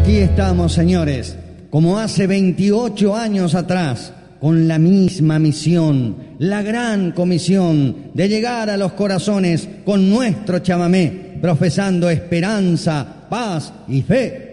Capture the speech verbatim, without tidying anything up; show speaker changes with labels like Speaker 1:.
Speaker 1: aquí estamos, señores, como hace veintiocho años atrás, con la misma misión, la gran comisión de llegar a los corazones con nuestro chamamé, profesando esperanza, paz y fe.